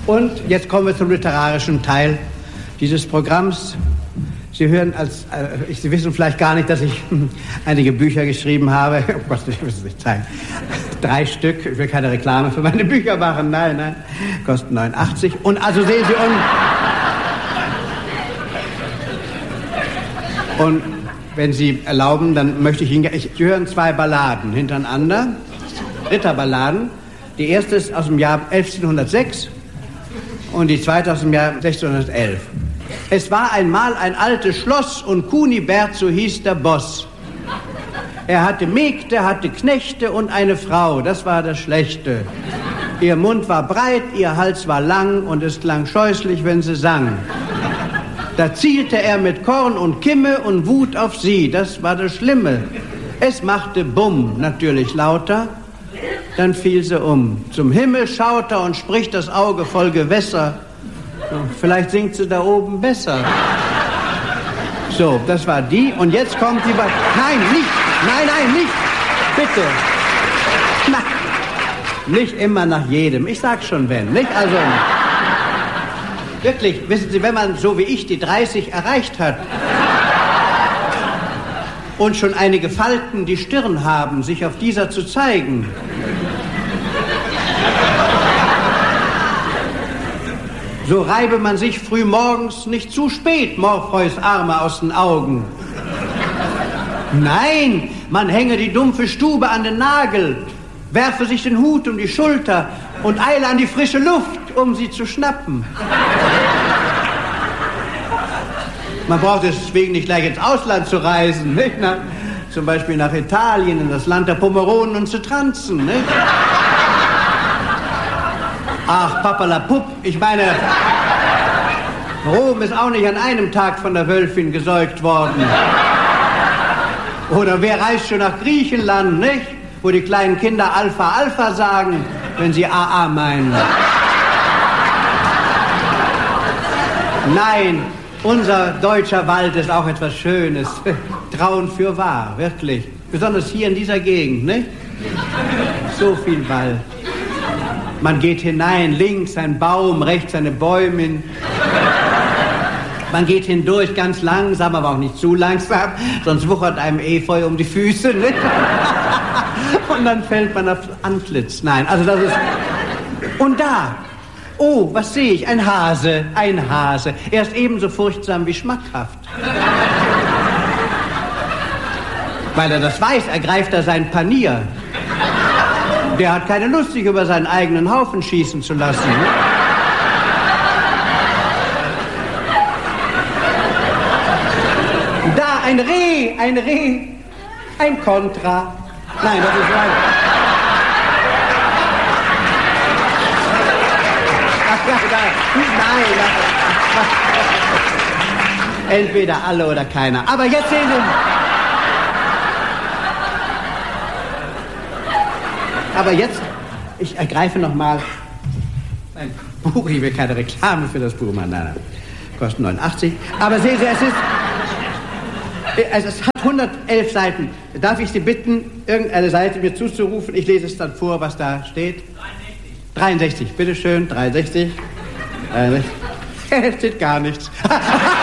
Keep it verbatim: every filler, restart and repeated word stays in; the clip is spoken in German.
Und jetzt kommen wir zum literarischen Teil dieses Programms. Sie hören, als äh, Sie wissen vielleicht gar nicht, dass ich hm, einige Bücher geschrieben habe. Oh Gott, ich will es nicht zeigen. Drei Stück. Ich will keine Reklame für meine Bücher machen. Nein, nein. Kosten neunundachtzig. Und also sehen Sie und und wenn Sie erlauben, dann möchte ich Ihnen... Ich höre zwei Balladen hintereinander. Ritterballaden. Die erste ist aus dem Jahr elfzehnhundertsechs und die zweite aus dem Jahr sechzehnhundertelf. Es war einmal ein altes Schloss und Kunibert, so hieß der Boss. Er hatte Mägde, hatte Knechte und eine Frau, das war das Schlechte. Ihr Mund war breit, ihr Hals war lang und es klang scheußlich, wenn sie sang. Da zielte er mit Korn und Kimme und Wut auf sie, das war das Schlimme. Es machte Bumm, natürlich lauter, dann fiel sie um. Zum Himmel schaut er und spricht das Auge voll Gewässer. Vielleicht singt sie da oben besser. So, das war die. Und jetzt kommt die... Ba- nein, nicht. Nein, nein, nicht. Bitte. Na, nicht immer nach jedem. Ich sag schon wenn, nicht? Also... Wirklich, wissen Sie, wenn man so wie ich die dreißig erreicht hat und schon einige Falten die Stirn haben, sich auf dieser zu zeigen... So reibe man sich früh morgens nicht zu spät Morpheus Arme aus den Augen. Nein, man hänge die dumpfe Stube an den Nagel, werfe sich den Hut um die Schulter und eile an die frische Luft, um sie zu schnappen. Man braucht deswegen nicht gleich ins Ausland zu reisen, nicht? Na, zum Beispiel nach Italien, in das Land der Pomeronen und zu tranzen, nicht? Ach, Papperlapupp, ich meine, Rom ist auch nicht an einem Tag von der Wölfin gesäugt worden. Oder wer reist schon nach Griechenland, nicht? Wo die kleinen Kinder Alpha, Alpha sagen, wenn sie A A meinen. Nein, unser deutscher Wald ist auch etwas Schönes. Trauen für wahr, wirklich. Besonders hier in dieser Gegend, nicht? So viel Wald. Man geht hinein, links ein Baum, rechts eine Bäumin. Man geht hindurch ganz langsam, aber auch nicht zu langsam, sonst wuchert einem Efeu um die Füße, nicht? Und dann fällt man aufs Antlitz. Nein, also das ist... Und da, oh, was sehe ich? Ein Hase, ein Hase. Er ist ebenso furchtsam wie schmackhaft. Weil er das weiß, ergreift er sein Panier. Der hat keine Lust, sich über seinen eigenen Haufen schießen zu lassen. Ne? Da ein Reh, ein Reh, ein Kontra. Nein, das ist rein. Ach, nein, nein, nein. Entweder alle oder keiner. Aber jetzt sehen Sie... Aber jetzt, ich ergreife nochmal mein Buch. Ich will keine Reklame für das Buch machen. Nein, nein. Kostet neunundachtzig. Aber sehen Sie, es ist... Also es hat hundertelf Seiten. Darf ich Sie bitten, irgendeine Seite mir zuzurufen? Ich lese es dann vor, was da steht. dreiundsechzig. dreiundsechzig, bitteschön, dreiundsechzig. dreiundsechzig. Es steht gar nichts.